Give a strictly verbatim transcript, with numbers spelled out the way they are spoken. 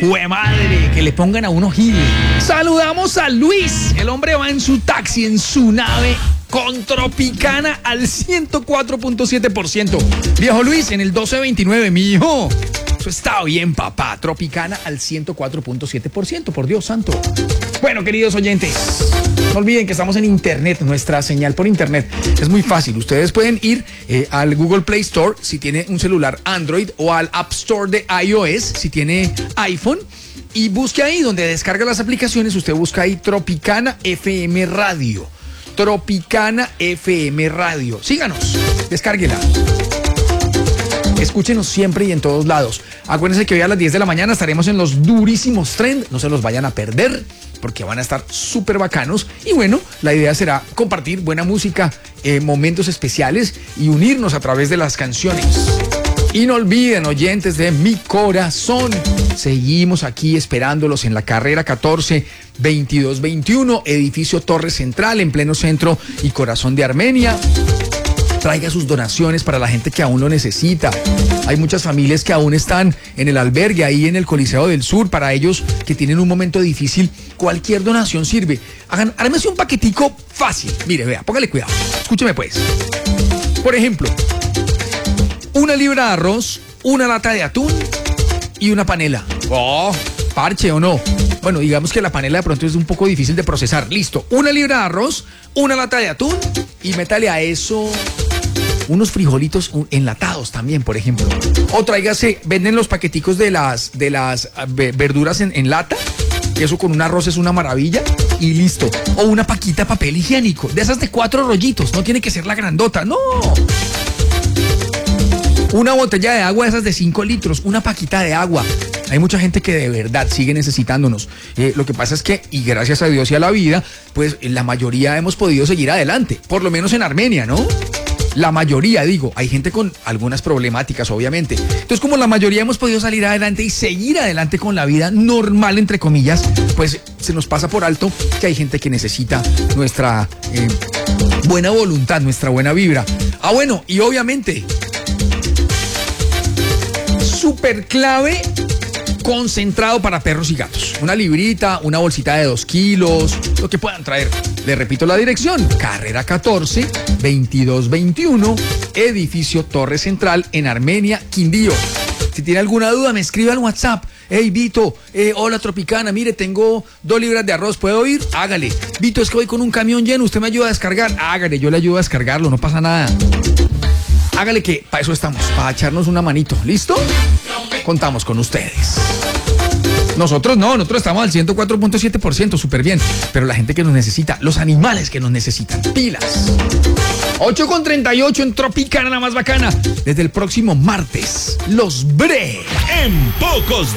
¡Jue madre! Que le pongan a uno gil. Saludamos a Luis. El hombre va en su taxi, en su nave, con Tropicana al ciento cuatro punto siete por ciento. Viejo Luis, en el doce veintinueve, mijo. Eso está bien, papá. Tropicana al ciento cuatro punto siete por ciento, por Dios santo. Bueno, queridos oyentes, no olviden que estamos en internet, nuestra señal por internet es muy fácil. Ustedes pueden ir eh, al Google Play Store si tiene un celular Android o al App Store de iOS si tiene iPhone y busque ahí donde descarga las aplicaciones. Usted busca ahí Tropicana F M Radio. Tropicana F M Radio. Síganos, descárguela. Escúchenos siempre y en todos lados. Acuérdense que hoy a las diez de la mañana estaremos en los durísimos trend. No se los vayan a perder porque van a estar súper bacanos. Y bueno, la idea será compartir buena música, eh, momentos especiales y unirnos a través de las canciones. Y no olviden, oyentes de mi corazón, seguimos aquí esperándolos en la carrera catorce veintidós veintiuno, edificio Torre Central, en pleno centro y corazón de Armenia. Traiga sus donaciones para la gente que aún lo necesita. Hay muchas familias que aún están en el albergue, ahí en el Coliseo del Sur. Para ellos que tienen un momento difícil, cualquier donación sirve. Hagan, ármese un paquetico fácil. Mire, vea, póngale cuidado. Escúcheme pues. Por ejemplo, una libra de arroz, una lata de atún y una panela. Oh, parche o no. Bueno, digamos que la panela de pronto es un poco difícil de procesar. Listo, una libra de arroz, una lata de atún y métale a eso unos frijolitos enlatados también, por ejemplo. O tráigase, venden los paqueticos de las, de las verduras en, en lata. Eso con un arroz es una maravilla y listo. O una paquita de papel higiénico, de esas de cuatro rollitos. No tiene que ser la grandota, no. Una botella de agua de esas de cinco litros, una paquita de agua. Hay mucha gente que de verdad sigue necesitándonos. Eh, lo que pasa es que, y gracias a Dios y a la vida, pues la mayoría hemos podido seguir adelante. Por lo menos en Armenia, ¿no? La mayoría, digo, hay gente con algunas problemáticas, obviamente. Entonces, como la mayoría hemos podido salir adelante y seguir adelante con la vida normal, entre comillas, pues se nos pasa por alto que hay gente que necesita nuestra eh, buena voluntad, nuestra buena vibra. Ah, bueno, y obviamente, súper clave, concentrado para perros y gatos. Una librita, una bolsita de dos kilos, lo que puedan traer. Le repito la dirección, carrera catorce veintidós veintiuno, edificio Torre Central en Armenia, Quindío. Si tiene alguna duda, me escribe al WhatsApp. Hey, Vito, eh, hola Tropicana, mire, tengo dos libras de arroz, ¿puedo ir? Hágale. Vito, es que voy con un camión lleno, ¿usted me ayuda a descargar? Hágale, yo le ayudo a descargarlo, no pasa nada. Hágale que para eso estamos, para echarnos una manito, ¿listo? Contamos con ustedes. Nosotros no, nosotros estamos al ciento cuatro punto siete por ciento, súper bien. Pero la gente que nos necesita, los animales que nos necesitan, pilas. ocho con treinta y ocho en Tropicana, la más bacana. Desde el próximo martes, los Bre. En pocos